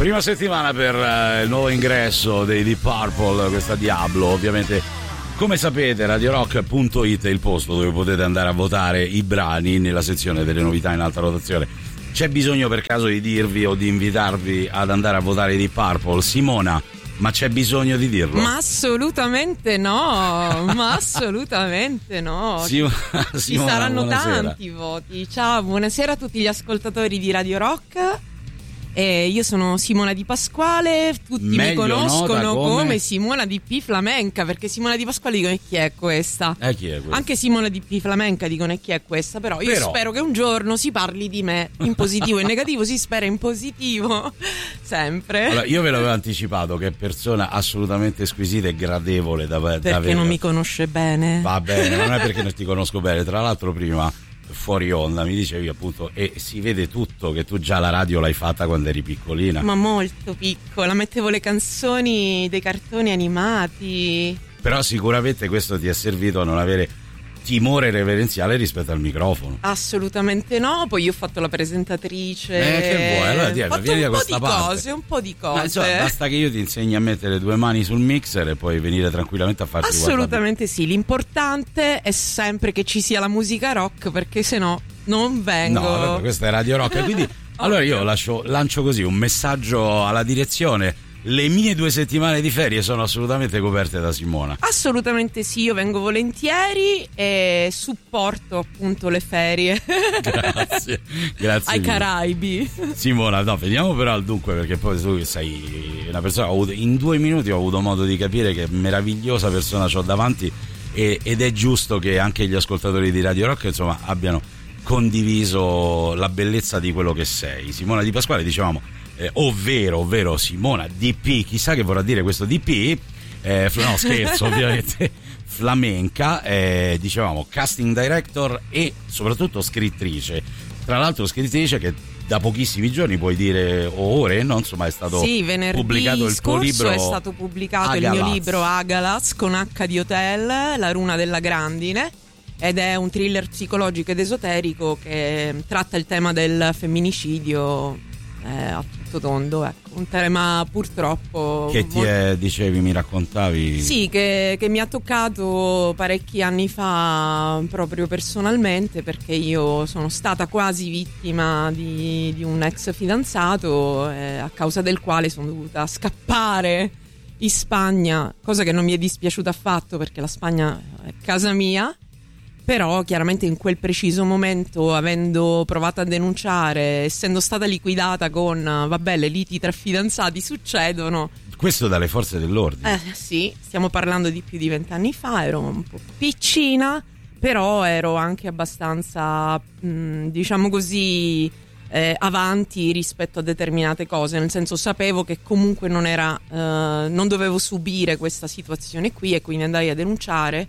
Prima settimana per il nuovo ingresso dei Deep Purple, questa Diablo. Ovviamente, come sapete, radiorock.it è il posto dove potete andare a votare i brani nella sezione delle novità in alta rotazione. C'è bisogno per caso di dirvi o di invitarvi ad andare a votare i Deep Purple? Simona, ma c'è bisogno di dirlo? Ma assolutamente no, Simona, ci saranno buonasera. tanti voti. Ciao, buonasera a tutti gli ascoltatori di Radio Rock. Io sono Simona Di Pasquale, tutti mi conoscono come Simona Di P Flamenca, perché Simona Di Pasquale dicono: e chi è questa? Chi è questa? Anche Simona Di P Flamenca dicono: e chi è questa? Però io spero che un giorno si parli di me in positivo e in negativo, si spera in positivo sempre. Allora, io ve l'avevo anticipato che è persona assolutamente squisita e gradevole da perché non mi conosce bene. Va bene, non è perché non ti conosco bene. Tra l'altro prima fuori onda mi dicevi appunto, e si vede tutto, che tu già la radio l'hai fatta quando eri piccolina. Ma molto piccola, mettevo le canzoni dei cartoni animati. Però sicuramente questo ti è servito a non avere timore reverenziale rispetto al microfono. Assolutamente no, poi io ho fatto la presentatrice. Che vuoi? Allora vieni da questa parte. Un po' di cose. Ma insomma, basta che io ti insegni a mettere due mani sul mixer e poi venire tranquillamente a farti assolutamente sì, l'importante è sempre che ci sia la musica rock, perché se no non vengo. No, vabbè, questa è Radio Rock, quindi allora io lancio così un messaggio alla direzione. Le mie 2 settimane di ferie sono assolutamente coperte da Simona. Assolutamente sì, io vengo volentieri e supporto appunto le ferie. Grazie ai Caraibi. Simona, no, veniamo però al dunque, perché poi tu sei una persona, in 2 minuti ho avuto modo di capire che meravigliosa persona c'ho davanti, ed è giusto che anche gli ascoltatori di Radio Rock insomma abbiano condiviso la bellezza di quello che sei. Simona Di Pasquale, dicevamo, ovvero Simona DP, chissà che vorrà dire questo DP, no scherzo ovviamente, flamenca, dicevamo casting director e soprattutto scrittrice, tra l'altro scrittrice che da pochissimi giorni, puoi dire, o ore, no? Insomma è stato pubblicato il tuo libro. È stato pubblicato il mio libro Agalaz con H di Hotel, La runa della grandine, ed è un thriller psicologico ed esoterico che tratta il tema del femminicidio a tutto tondo, ecco, un tema purtroppo che dicevi, mi raccontavi. Sì, che mi ha toccato parecchi anni fa proprio personalmente, perché io sono stata quasi vittima di un ex fidanzato, a causa del quale sono dovuta scappare in Spagna, cosa che non mi è dispiaciuta affatto perché la Spagna è casa mia. Però chiaramente in quel preciso momento, avendo provato a denunciare, essendo stata liquidata con vabbè, le liti tra fidanzati succedono. Questo dalle forze dell'ordine? Sì, stiamo parlando di più di 20 anni fa, ero un po' piccina, però ero anche abbastanza, diciamo così, avanti rispetto a determinate cose, nel senso sapevo che comunque non dovevo subire questa situazione qui, e quindi andai a denunciare.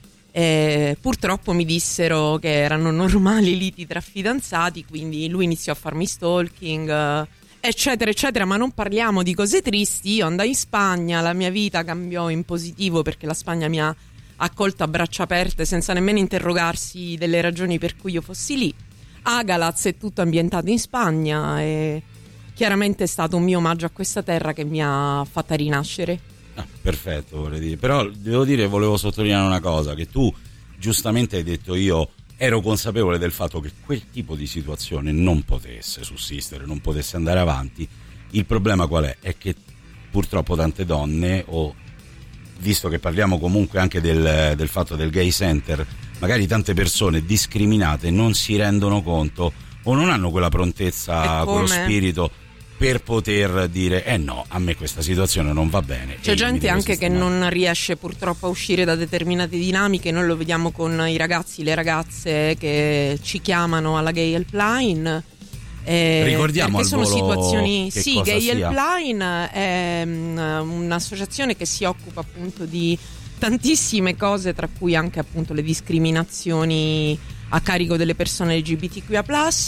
Purtroppo mi dissero che erano normali liti tra fidanzati, quindi lui iniziò a farmi stalking, eccetera eccetera, ma non parliamo di cose tristi. Io andai in Spagna, la mia vita cambiò in positivo perché la Spagna mi ha accolto a braccia aperte senza nemmeno interrogarsi delle ragioni per cui io fossi lì. Agalaz è tutto ambientato in Spagna e chiaramente è stato un mio omaggio a questa terra che mi ha fatta rinascere. Perfetto, vorrei dire. Però volevo sottolineare una cosa, che tu giustamente hai detto: io ero consapevole del fatto che quel tipo di situazione non potesse sussistere, non potesse andare avanti. Il problema qual è? È che purtroppo tante donne, o visto che parliamo comunque anche del fatto del gay center, magari tante persone discriminate non si rendono conto o non hanno quella prontezza, quello spirito per poter dire no, a me questa situazione non va bene. C'è gente anche che non riesce purtroppo a uscire da determinate dinamiche. Noi lo vediamo con i ragazzi, le ragazze che ci chiamano alla Gay Helpline. Ricordiamo perché al sono volo situazioni. che Sì, cosa Gay sia. Helpline è un'associazione che si occupa appunto di tantissime cose, tra cui anche appunto le discriminazioni a carico delle persone LGBTQIA+.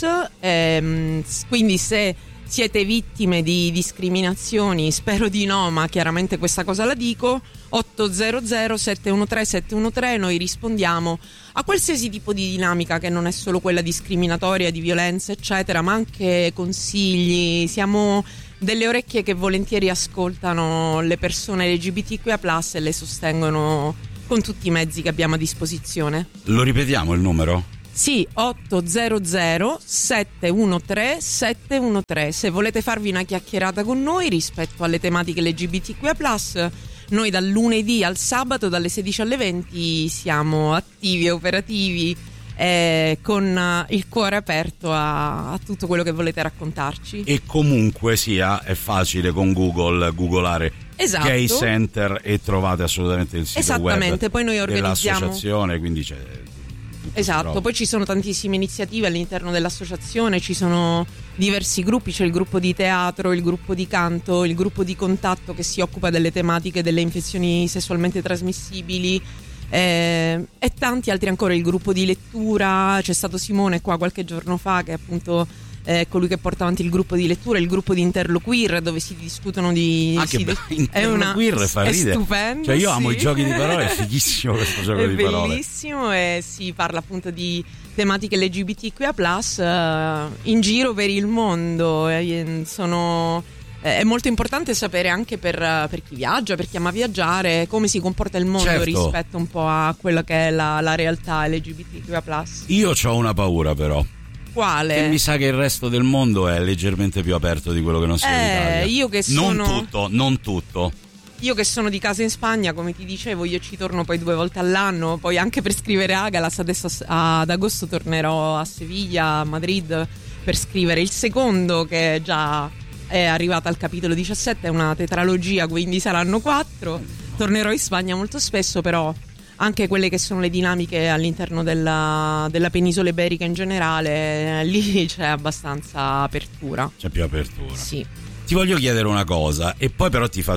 Quindi se siete vittime di discriminazioni, spero di no, ma chiaramente questa cosa la dico, 800 713 713. Noi rispondiamo a qualsiasi tipo di dinamica, che non è solo quella discriminatoria, di violenza eccetera, ma anche consigli. Siamo delle orecchie che volentieri ascoltano le persone LGBTQIA+ e le sostengono con tutti i mezzi che abbiamo a disposizione. Lo ripetiamo il numero? Sì, 800 713 713. Se volete farvi una chiacchierata con noi rispetto alle tematiche LGBTQIA+, noi dal lunedì al sabato dalle 16 alle 20 siamo attivi e operativi, con il cuore aperto a tutto quello che volete raccontarci. E comunque sia, è facile con Google googolare Gay Center e trovate assolutamente il sito web poi noi organizziamo dell'associazione, quindi c'è esatto, poi ci sono tantissime iniziative all'interno dell'associazione, ci sono diversi gruppi, c'è il gruppo di teatro, il gruppo di canto, il gruppo di contatto che si occupa delle tematiche delle infezioni sessualmente trasmissibili, e tanti altri ancora, il gruppo di lettura. C'è stato Simone qua qualche giorno fa, che è appunto colui che porta avanti il gruppo di lettura, il gruppo di interloqueer, dove si discutono di interloqueer fa ridere, è stupendo, cioè io amo i giochi di parole, è fighissimo questo gioco di parole, è bellissimo, e si parla appunto di tematiche LGBTQIA+ in giro per il mondo. È molto importante sapere anche per chi viaggia, per chi ama viaggiare, come si comporta il mondo, certo, rispetto un po' a quella che è la realtà LGBTQIA+. Io ho una paura però. Quale? Che mi sa che il resto del mondo è leggermente più aperto di quello che non sia l'Italia. Io che sono... Non tutto. Io che sono di casa in Spagna, come ti dicevo, io ci torno poi 2 volte all'anno, poi anche per scrivere Agalas. Adesso ad agosto tornerò a Sevilla, a Madrid, per scrivere il secondo, che già è arrivata al capitolo 17, è una tetralogia, quindi saranno 4. Tornerò in Spagna molto spesso, però anche quelle che sono le dinamiche all'interno della penisola iberica in generale, lì c'è abbastanza apertura. C'è più apertura. Sì. Ti voglio chiedere una cosa, e poi però ti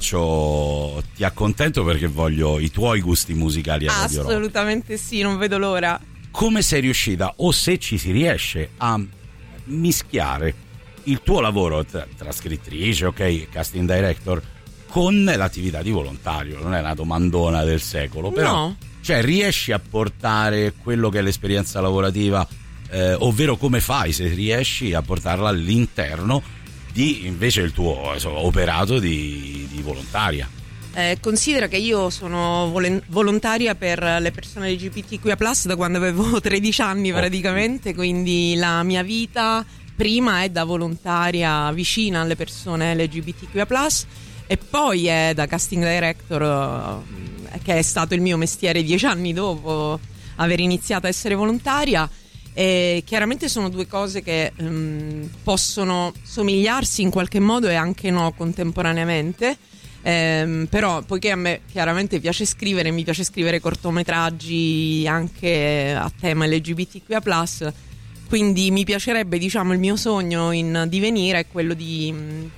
accontento perché voglio i tuoi gusti musicali a Radio Rock. Assolutamente sì, non vedo l'ora. Come sei riuscita, o se ci si riesce, a mischiare il tuo lavoro tra scrittrice, ok, casting director, con l'attività di volontario? Non è una domandona del secolo, però no. Cioè riesci a portare quello che è l'esperienza lavorativa, ovvero come fai, se riesci a portarla all'interno di invece il tuo operato di volontaria? Considera che io sono volontaria per le persone LGBTQIA+ da quando avevo 13 anni praticamente, quindi la mia vita prima è da volontaria vicina alle persone LGBTQIA+, e poi è da casting director, che è stato il mio mestiere 10 anni dopo aver iniziato a essere volontaria. E chiaramente sono 2 cose che possono somigliarsi in qualche modo e anche no contemporaneamente, però poiché a me chiaramente piace scrivere, mi piace scrivere cortometraggi anche a tema LGBTQIA+, quindi mi piacerebbe, diciamo, il mio sogno in divenire è quello di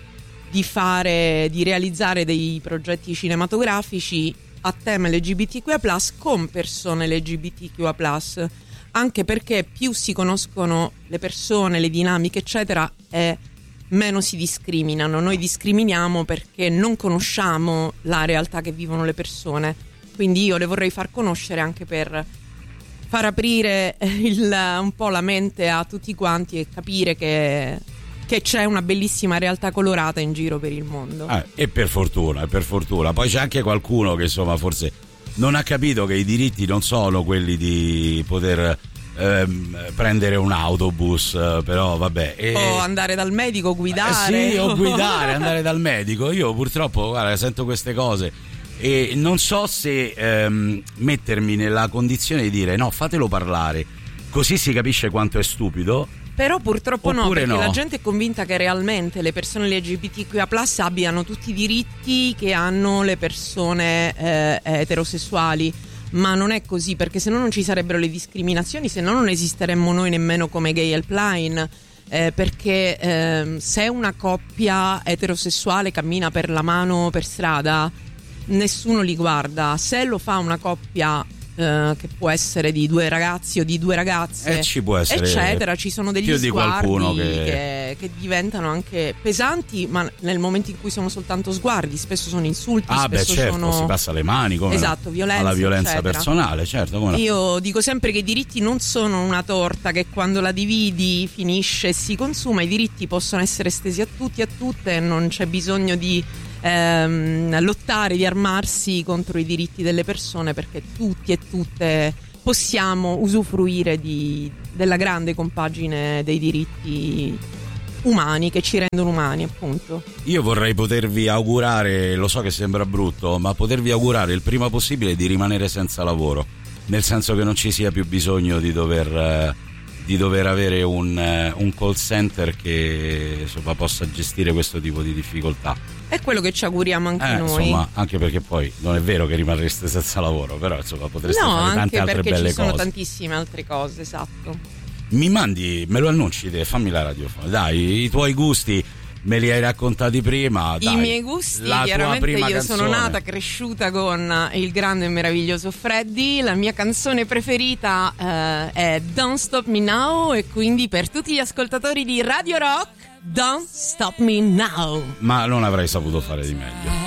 realizzare dei progetti cinematografici a tema LGBTQIA+ con persone LGBTQIA+, anche perché più si conoscono le persone, le dinamiche eccetera, e meno si discriminano. Noi discriminiamo perché non conosciamo la realtà che vivono le persone, quindi io le vorrei far conoscere anche per far aprire un po' la mente a tutti quanti e capire che c'è una bellissima realtà colorata in giro per il mondo. E per fortuna. Poi c'è anche qualcuno che insomma forse non ha capito che i diritti non sono quelli di poter prendere un autobus, però vabbè, o andare dal medico, guidare. Sì, o guidare, andare dal medico. Io purtroppo, guarda, sento queste cose e non so se mettermi nella condizione di dire no, fatelo parlare, così si capisce quanto è stupido. Però purtroppo no, perché no. La gente è convinta che realmente le persone LGBTQIA+ abbiano tutti i diritti che hanno le persone eterosessuali, ma non è così, perché se no non ci sarebbero le discriminazioni, se no non esisteremmo noi nemmeno come Gay Helpline, perché se una coppia eterosessuale cammina per la mano per strada nessuno li guarda, se lo fa una coppia che può essere di due ragazzi o di due ragazze, ci può essere, eccetera. Ci sono degli più di sguardi qualcuno che diventano anche pesanti, ma nel momento in cui sono soltanto sguardi, spesso sono insulti, spesso certo, sono, si passa le mani, come esatto, violenza, alla violenza eccetera. personale, certo. Come no. Io dico sempre che i diritti non sono una torta che quando la dividi finisce e si consuma. I diritti possono essere estesi a tutti e a tutte, non c'è bisogno di lottare, di armarsi contro i diritti delle persone, perché tutti e tutte possiamo usufruire della grande compagine dei diritti umani che ci rendono umani, appunto. Io vorrei potervi augurare, lo so che sembra brutto, ma potervi augurare il prima possibile di rimanere senza lavoro, nel senso che non ci sia più bisogno di dover avere un call center che insomma possa gestire questo tipo di difficoltà. È quello che ci auguriamo anche noi. Insomma, anche perché poi non è vero che rimarreste senza lavoro, però insomma potreste fare tante altre belle cose. No, anche perché ci sono tantissime altre cose, esatto. Me lo annunci te, fammi la radiofonia, dai, i tuoi gusti me li hai raccontati prima, dai. I miei gusti, chiaramente io canzone. Sono nata, cresciuta con il grande e meraviglioso Freddie. La mia canzone preferita è Don't Stop Me Now, e quindi per tutti gli ascoltatori di Radio Rock, Don't Stop Me Now. Ma non avrei saputo fare di meglio.